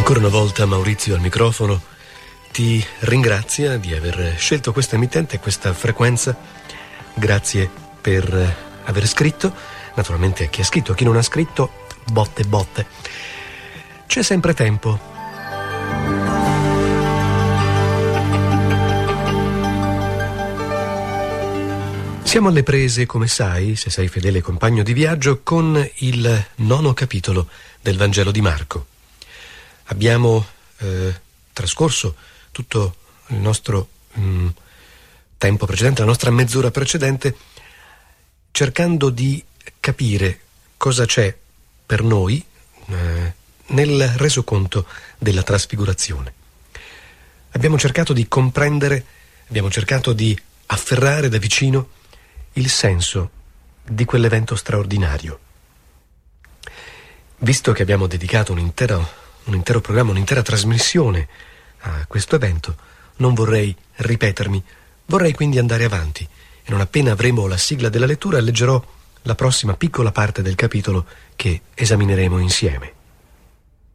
Ancora una volta Maurizio al microfono ti ringrazia di aver scelto questa emittente e questa frequenza. Grazie per aver scritto. Naturalmente a chi ha scritto, a chi non ha scritto, botte. C'è sempre tempo. Siamo alle prese, come sai, se sei fedele compagno di viaggio, con il 9° capitolo del Vangelo di Marco. Abbiamo trascorso tutto il nostro tempo precedente, la nostra mezz'ora precedente, cercando di capire cosa c'è per noi nel resoconto della trasfigurazione. Abbiamo cercato di comprendere, abbiamo cercato di afferrare da vicino il senso di quell'evento straordinario. Visto che abbiamo dedicato un intero programma, un'intera trasmissione a questo evento, non vorrei ripetermi, vorrei quindi andare avanti e non appena avremo la sigla della lettura leggerò la prossima piccola parte del capitolo che esamineremo insieme.